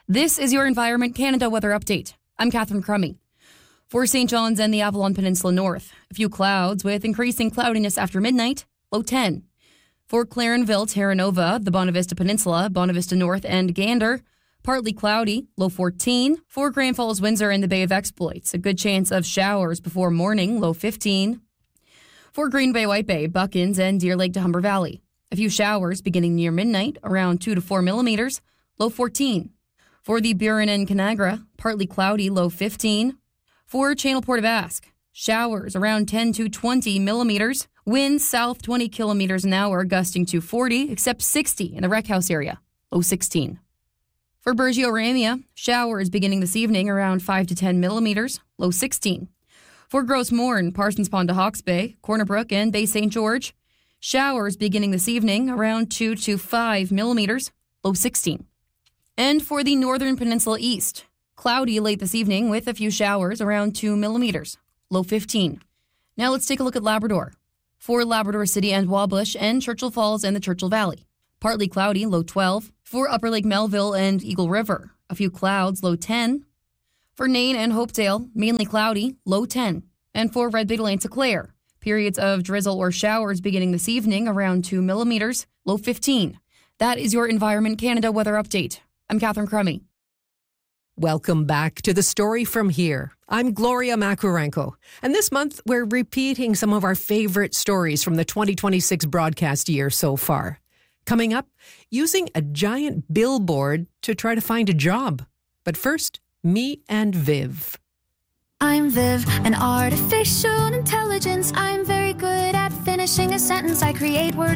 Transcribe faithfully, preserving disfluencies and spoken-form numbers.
This is your Environment Canada weather update. I'm Catherine Crummy. For Saint John's and the Avalon Peninsula North, a few clouds with increasing cloudiness after midnight, low ten. For Clarenville, Terra Nova, the Bonavista Peninsula, Bonavista North, and Gander, partly cloudy, low fourteen. For Grand Falls, Windsor, and the Bay of Exploits, a good chance of showers before morning, low fifteen. For Green Bay, White Bay, Buckins, and Deer Lake to Humber Valley, a few showers beginning near midnight, around two to four millimeters, low fourteen. For the Burin and Canagra, partly cloudy, low fifteen. For Channel Port of Ask, showers around ten to twenty millimeters. Winds south twenty kilometers an hour, gusting to forty, except sixty in the Rec House area, low sixteen. For Bergio Ramia, showers beginning this evening around five to ten millimeters, low sixteen. For Gross Mourne, Parsons Pond to Hawke's Bay, Corner Brook, and Bay Saint George, showers beginning this evening around two to five millimeters, low sixteen. And for the Northern Peninsula East, cloudy late this evening with a few showers around two millimeters, low fifteen. Now let's take a look at Labrador. For Labrador City and Wabush and Churchill Falls and the Churchill Valley, partly cloudy, low twelve. For Upper Lake Melville and Eagle River, a few clouds, low ten. For Nain and Hopedale, mainly cloudy, low ten. And for Red Bay to St. Clair, periods of drizzle or showers beginning this evening around two millimeters, low fifteen. That is your Environment Canada weather update. I'm Catherine Crummy. Welcome back to The Story From Here. I'm Gloria Makurenko, and this month we're repeating some of our favorite stories from the twenty twenty-six broadcast year so far. Coming up, using a giant billboard to try to find a job. But first, me and Viv. I'm Viv, an artificial intelligence. I'm very good at finishing a sentence. I create words